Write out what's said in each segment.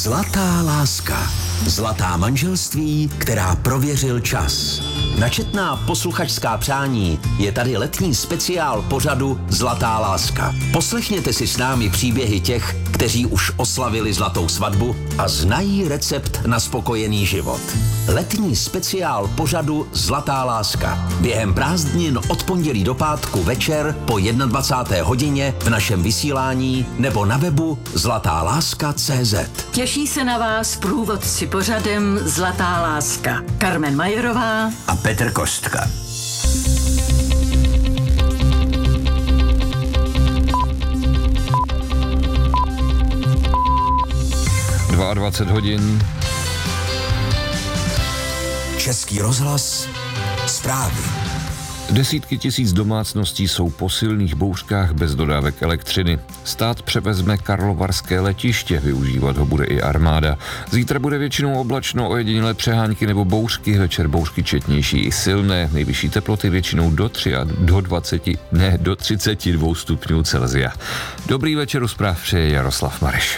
Zlatá láska. Zlatá manželství, která prověřil čas. Na četná posluchačská přání je tady letní speciál pořadu Zlatá láska. Poslechněte si s námi příběhy těch, kteří už oslavili zlatou svatbu a znají recept na spokojený život. Letní speciál pořadu Zlatá láska. Během prázdnin od pondělí do pátku večer po 21. hodině v našem vysílání nebo na webu zlatáláska.cz. Těší se na vás průvodci pořadem Zlatá láska. Carmen Majerová A Petr Kostka. Dvá 20 hodin. Český rozhlas. Zprávy. Desítky tisíc domácností jsou po silných bouřkách bez dodávek elektřiny. Stát převezme karlovarské letiště, využívat ho bude i armáda. Zítra bude většinou oblačno, ojedinělé přehánky nebo bouřky, večer bouřky četnější i silné, nejvyšší teploty většinou do 32 stupňů Celsia. Dobrý večer, u zpráv přeje Jaroslav Mareš.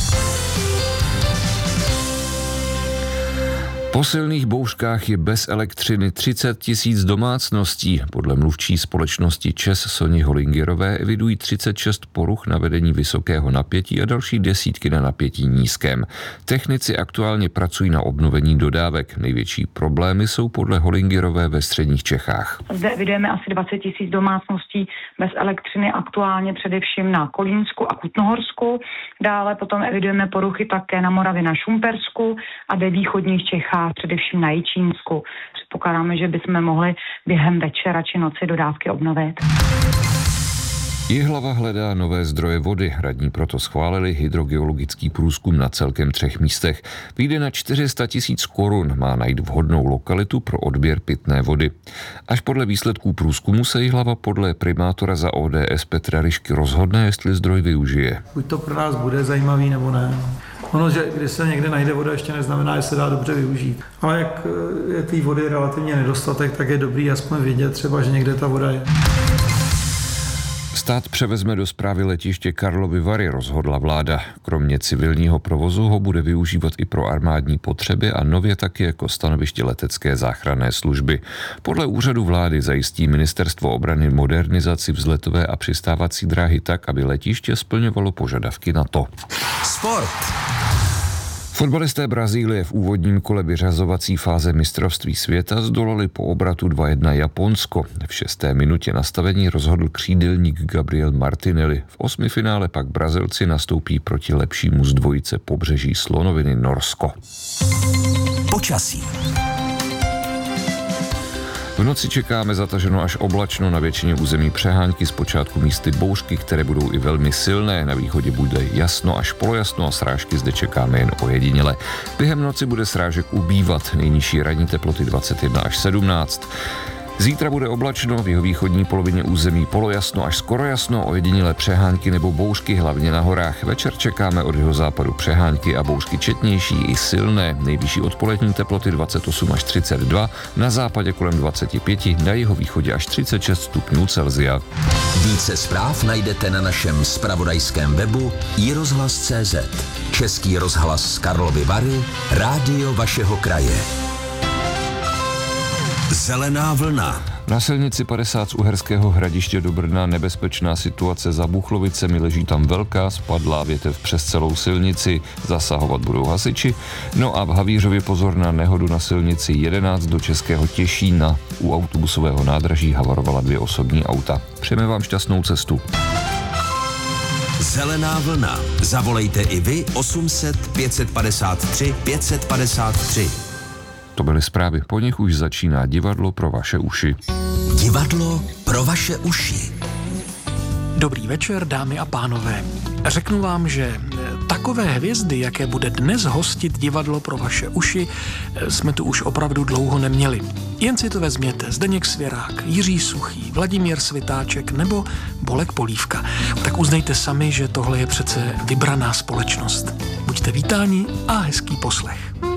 Po silných bouřkách je bez elektřiny 30 tisíc domácností. Podle mluvčí společnosti ČEZ Soni Holingerové evidují 36 poruch na vedení vysokého napětí a další desítky na napětí nízkém. Technici aktuálně pracují na obnovení dodávek. Největší problémy jsou podle Holingerové ve středních Čechách. Zde evidujeme asi 20 tisíc domácností bez elektřiny, aktuálně především na Kolínsku a Kutnohorsku. Dále potom evidujeme poruchy také na Moravě, na Šumpersku a ve východních Čechách, především na Jičínsku. Předpokládáme, že bychom mohli během večera či noci dodávky obnovit. Jihlava hledá nové zdroje vody. Radní proto schválili hydrogeologický průzkum na celkem 3 místech. Vyjde na 400 tisíc korun, má najít vhodnou lokalitu pro odběr pitné vody. Až podle výsledků průzkumu se Jihlava podle primátora za ODS Petra Ryšky rozhodne, jestli zdroj využije. Buď to pro nás bude zajímavý, nebo ne. Ono, že když se někde najde voda, ještě neznamená, že se dá dobře využít. Ale jak je té vody relativně nedostatek, tak je dobrý aspoň vědět třeba, že někde ta voda je. Stát převezme do správy letiště Karlovy Vary, rozhodla vláda. Kromě civilního provozu ho bude využívat i pro armádní potřeby a nově taky jako stanoviště letecké záchranné služby. Podle úřadu vlády zajistí ministerstvo obrany modernizaci vzletové a přistávací dráhy tak, aby letiště splňovalo požadavky na to. Sport. Fotbalisté Brazílie v úvodním kole vyřazovací fáze mistrovství světa zdolali po obratu 2-1 Japonsko. V 6. minutě nastavení rozhodl křídelník Gabriel Martinelli. V 8. finále pak Brazilci nastoupí proti lepšímu z dvojice pobřeží slonoviny Norsko. Počasí. V noci čekáme zataženo až oblačno, na většině území přehánky, zpočátku místy bouřky, které budou i velmi silné. Na východě bude jasno až polojasno a srážky zde čekáme jen ojediněle. Během noci bude srážek ubývat, nejnižší ranní teploty 21 až 17. Zítra bude oblačno, v jihovýchodní polovině území polojasno až skoro jasno, ojedinělé přehánky nebo bouřky, hlavně na horách. Večer čekáme od jihozápadu přehánky a bouřky četnější i silné. Nejvyšší odpolední teploty 28 až 32, na západě kolem 25, na jihovýchodě až 36 stupňů Celsia. Více zpráv najdete na našem zpravodajském webu iRozhlas.cz. Český rozhlas z Karlovy Vary, rádio vašeho kraje. Zelená vlna. Na silnici 50 z Uherského Hradiště do Brna nebezpečná situace za Buchlovicemi, leží tam velká spadlá větev přes celou silnici, zasahovat budou hasiči. No a v Havířově pozor na nehodu na silnici 11 do Českého Těšína. U autobusového nádraží havarovala 2 osobní auta. Přejeme vám šťastnou cestu. Zelená vlna. Zavolejte i vy 800 553 553. To byly zprávy, po nich už začíná divadlo pro vaše uši. Divadlo pro vaše uši. Dobrý večer, dámy a pánové. Řeknu vám, že takové hvězdy, jaké bude dnes hostit divadlo pro vaše uši, jsme tu už opravdu dlouho neměli. Jen si to vezměte, Zdeněk Svěrák, Jiří Suchý, Vladimír Svitáček nebo Bolek Polívka. Tak uznejte sami, že tohle je přece vybraná společnost. Buďte vítáni a hezký poslech.